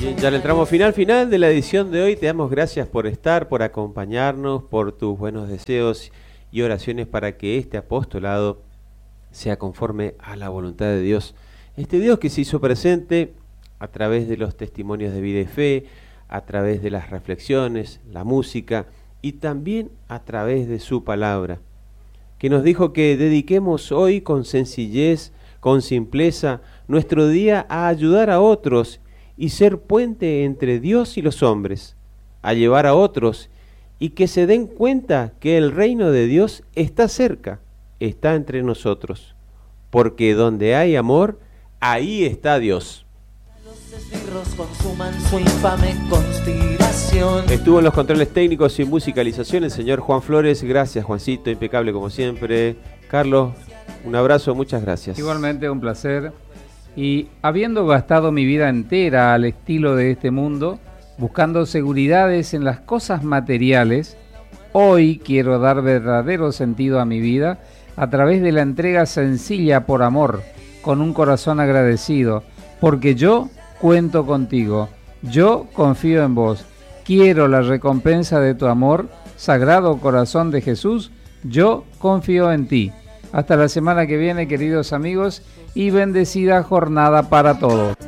Bien, ya en el tramo final de la edición de hoy, te damos gracias por estar, por acompañarnos, por tus buenos deseos y oraciones para que este apostolado sea conforme a la voluntad de Dios. Este Dios que se hizo presente a través de los testimonios de vida y fe, a través de las reflexiones, la música y también a través de su palabra, que nos dijo que dediquemos hoy con sencillez, con simpleza, nuestro día a ayudar a otros y ser puente entre Dios y los hombres, a llevar a otros y que se den cuenta que el reino de Dios está cerca, está entre nosotros, porque donde hay amor, ahí está Dios. Estuvo en los controles técnicos y musicalización el señor Juan Flores. Gracias, Juancito, impecable como siempre. Carlos, un abrazo, muchas gracias. Igualmente, un placer. Y habiendo gastado mi vida entera al estilo de este mundo, buscando seguridades en las cosas materiales, hoy quiero dar verdadero sentido a mi vida a través de la entrega sencilla por amor, con un corazón agradecido, porque yo cuento contigo, yo confío en vos, quiero la recompensa de tu amor, Sagrado Corazón de Jesús, yo confío en ti. Hasta la semana que viene, queridos amigos, y bendecida jornada para todos.